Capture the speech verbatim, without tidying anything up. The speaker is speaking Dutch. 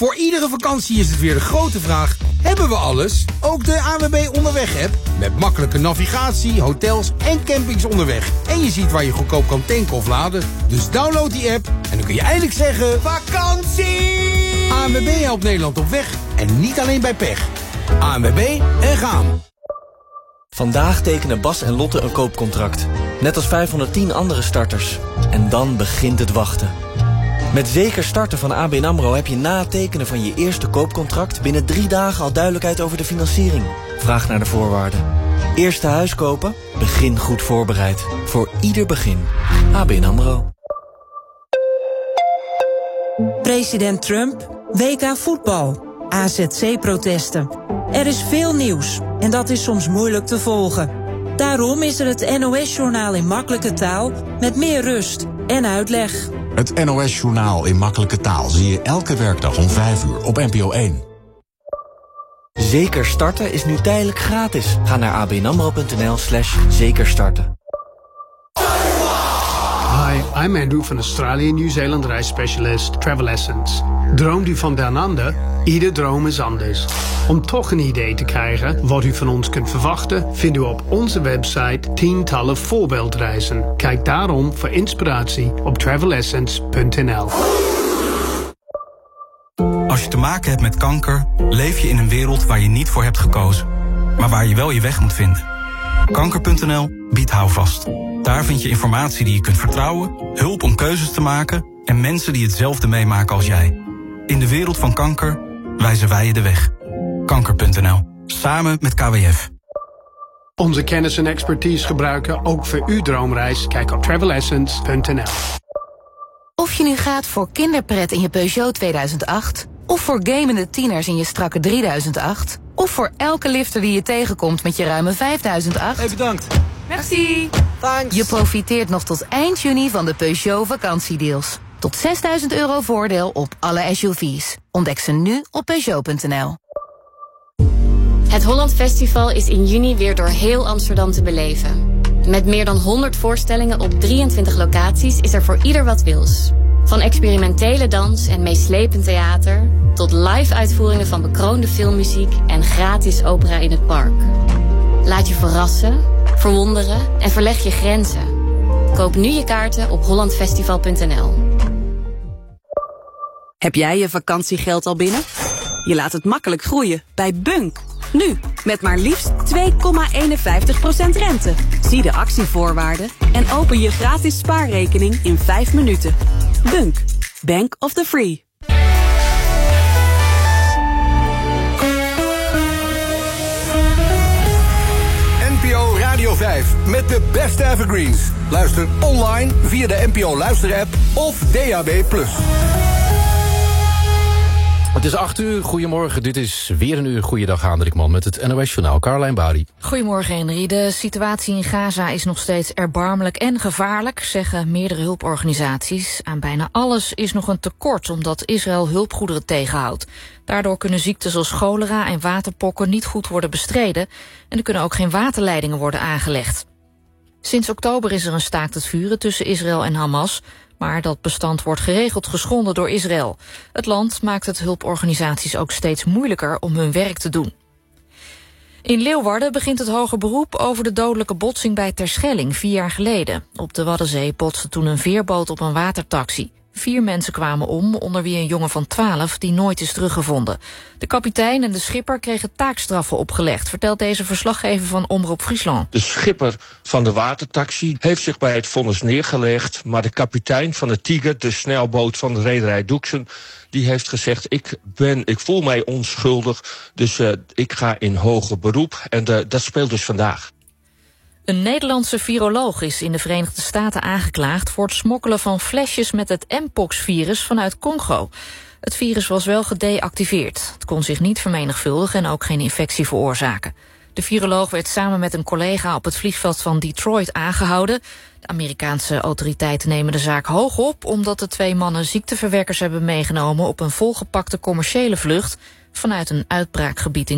Voor iedere vakantie is het weer de grote vraag: hebben we alles? Ook de A N W B Onderweg-app. Met makkelijke navigatie, hotels en campings onderweg. En je ziet waar je goedkoop kan tanken of laden. Dus download die app en dan kun je eindelijk zeggen: vakantie! A N W B helpt Nederland op weg en niet alleen bij pech. A N W B en gaan. Vandaag tekenen Bas en Lotte een koopcontract. Net als vijfhonderdtien andere starters. En dan begint het wachten. Met Zeker Starten van A B N AMRO heb je na het tekenen van je eerste koopcontract binnen drie dagen al duidelijkheid over de financiering. Vraag naar de voorwaarden. Eerste huis kopen? Begin goed voorbereid. Voor ieder begin. A B N AMRO. President Trump, W K voetbal, A Z C-protesten. Er is veel nieuws en dat is soms moeilijk te volgen. Daarom is er het N O S-journaal in makkelijke taal met meer rust en uitleg. Het N O S-journaal in makkelijke taal zie je elke werkdag om vijf uur op N P O één. Zeker Starten is nu tijdelijk gratis. Ga naar abnamro.nl slash zekerstarten. Hi, I'm Andrew van Australië Nieuw-Zeeland reisspecialist Travel Essence. Droomt u van down under? Ieder droom is anders. Om toch een idee te krijgen wat u van ons kunt verwachten, vindt u op onze website tientallen voorbeeldreizen. Kijk daarom voor inspiratie op travel essence punt n l. Als je te maken hebt met kanker, leef je in een wereld waar je niet voor hebt gekozen, maar waar je wel je weg moet vinden. Kanker punt n l biedt houvast. Daar vind je informatie die je kunt vertrouwen, hulp om keuzes te maken en mensen die hetzelfde meemaken als jij. In de wereld van kanker wijzen wij je de weg. Kanker punt n l. Samen met K W F. Onze kennis en expertise gebruiken ook voor uw droomreis. Kijk op travel essence punt n l. Of je nu gaat voor kinderpret in je Peugeot tweeduizend acht... of voor gamende tieners in je strakke drieduizend acht... of voor elke lifter die je tegenkomt met je ruime vijfduizend acht... Hey, bedankt. Merci. Thanks. Je profiteert nog tot eind juni van de Peugeot vakantiedeals. Tot zesduizend euro voordeel op alle S U V's. Ontdek ze nu op Peugeot punt n l. Het Holland Festival is in juni weer door heel Amsterdam te beleven. Met meer dan honderd voorstellingen op drieëntwintig locaties is er voor ieder wat wils. Van experimentele dans en meeslepend theater tot live-uitvoeringen van bekroonde filmmuziek en gratis opera in het park. Laat je verrassen, verwonderen en verleg je grenzen. Koop nu je kaarten op holland festival punt n l. Heb jij je vakantiegeld al binnen? Je laat het makkelijk groeien bij Bunk. Nu, met maar liefst twee komma eenenvijftig procent rente. Zie de actievoorwaarden en open je gratis spaarrekening in vijf minuten. Bunk, Bank of the Free. N P O Radio vijf met de beste evergreens. Luister online via de N P O Luister-app of D A B plus. Het is acht uur, goedemorgen. Dit is weer een uur Goeiedag Hendrikman met het N O S-journaal. Carlijn Bari. Goedemorgen, Henry. De situatie in Gaza is nog steeds erbarmelijk en gevaarlijk, zeggen meerdere hulporganisaties. Aan bijna alles is nog een tekort, omdat Israël hulpgoederen tegenhoudt. Daardoor kunnen ziekten als cholera en waterpokken niet goed worden bestreden en er kunnen ook geen waterleidingen worden aangelegd. Sinds oktober is er een staakt het vuren tussen Israël en Hamas, maar dat bestand wordt geregeld geschonden door Israël. Het land maakt het hulporganisaties ook steeds moeilijker om hun werk te doen. In Leeuwarden begint het hoger beroep over de dodelijke botsing bij Terschelling vier jaar geleden. Op de Waddenzee botste toen een veerboot op een watertaxi. Vier mensen kwamen om, onder wie een jongen van twaalf die nooit is teruggevonden. De kapitein en de schipper kregen taakstraffen opgelegd, vertelt deze verslaggever van Omroep Friesland. De schipper van de watertaxi heeft zich bij het vonnis neergelegd, maar de kapitein van de Tiger, de snelboot van de rederij Doeksen, die heeft gezegd, ik, ben, ik voel mij onschuldig, dus uh, ik ga in hoger beroep. En uh, dat speelt dus vandaag. Een Nederlandse viroloog is in de Verenigde Staten aangeklaagd voor het smokkelen van flesjes met het Mpox-virus vanuit Congo. Het virus was wel gedeactiveerd. Het kon zich niet vermenigvuldigen en ook geen infectie veroorzaken. De viroloog werd samen met een collega op het vliegveld van Detroit aangehouden. De Amerikaanse autoriteiten nemen de zaak hoog op, omdat de twee mannen ziekteverwekkers hebben meegenomen op een volgepakte commerciële vlucht vanuit een uitbraakgebied in